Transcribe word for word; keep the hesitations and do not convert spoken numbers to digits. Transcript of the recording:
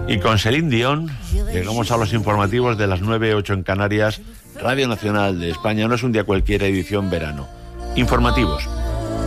Y con Celine Dion llegamos a los informativos de las nueve ocho en Canarias, Radio Nacional de España. No es un día cualquiera, edición verano. Informativos.